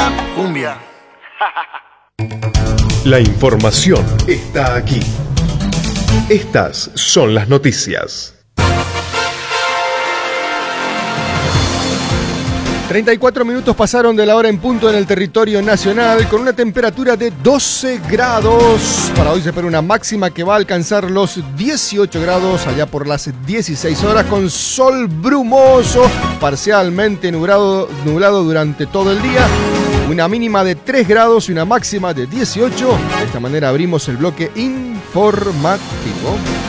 cumbia. La información está aquí. Estas son las noticias. 34 minutos pasaron de la hora en punto en el territorio nacional, con una temperatura de 12 grados. Para hoy se espera una máxima que va a alcanzar los 18 grados allá por las 16 horas, con sol brumoso, parcialmente nublado durante todo el día. Una mínima de 3 grados y una máxima de 18. De esta manera abrimos el bloque informativo.